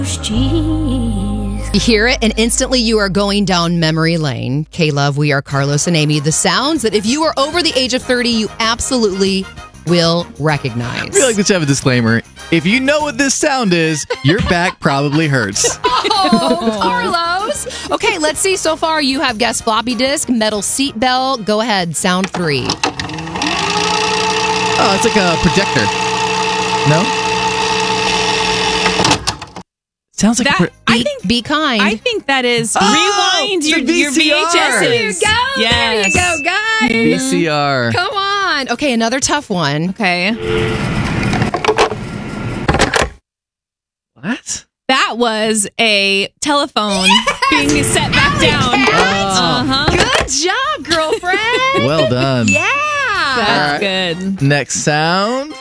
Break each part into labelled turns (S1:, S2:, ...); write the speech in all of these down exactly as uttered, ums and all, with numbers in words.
S1: You hear it, and instantly you are going down memory lane. K-Love, we are Carlos and Amy. The sounds that if you are over the age of thirty, you absolutely will recognize.
S2: I feel like this should have a disclaimer. If you know what this sound is, your back probably hurts.
S1: Oh, Carlos. Okay, let's see. So far, you have guessed floppy disk, metal seat belt. Go ahead, sound three.
S2: Oh, it's like a projector. No? Sounds like
S3: That-
S2: a pro-
S3: I think
S1: Be kind.
S3: I think that is
S2: Oh,
S3: rewind
S2: it's
S3: your,
S2: a
S3: your
S2: V C R.
S3: V H Ses.
S1: There you go.
S3: Yes.
S1: There you go, guys.
S2: V C R.
S1: Come on. Okay, another tough one.
S3: Okay.
S2: What?
S3: That was a telephone being set back down. Uh-huh.
S1: Good job, girlfriend.
S2: Well done.
S1: Yeah.
S3: That's
S2: All right.
S3: good.
S2: Next sound.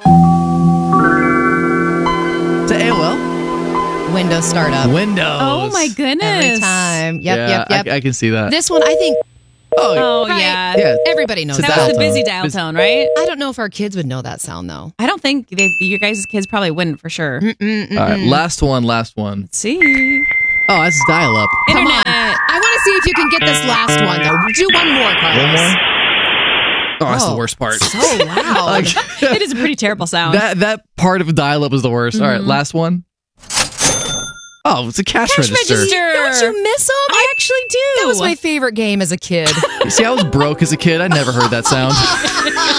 S2: To A O L.
S1: Windows startup.
S2: Windows.
S3: Oh my goodness.
S1: Every time. Yep,
S2: yeah,
S1: yep, yep.
S2: I, I can see that.
S1: This one, I think
S2: oh,
S3: Oh
S1: Right.
S3: yeah.
S2: yeah.
S1: everybody knows
S2: It's a
S1: that.
S3: That was
S2: dial
S3: the busy
S2: tone.
S3: dial
S2: Busy-
S3: tone, right?
S1: I don't know if our kids would know that sound, though.
S3: I don't think they, you guys' kids probably wouldn't for sure.
S1: Mm-mm-mm.
S2: All right, last one, last one.
S3: Let's see.
S2: Oh, that's dial up.
S1: Come on.
S3: Internet.
S1: I want to see if you can get this last one, though. Do one more, Carlos.
S2: One more? Oh, that's
S1: Oh,
S2: the worst part.
S1: So loud.
S3: It is a pretty terrible sound.
S2: that that part of dial up is the worst. All right, last one. Oh, it's a cash,
S3: Cash
S2: register.
S3: register.
S1: Don't you miss them?
S3: I actually do.
S1: That was my favorite game as a kid.
S2: See, I was broke as a kid. I never heard that sound.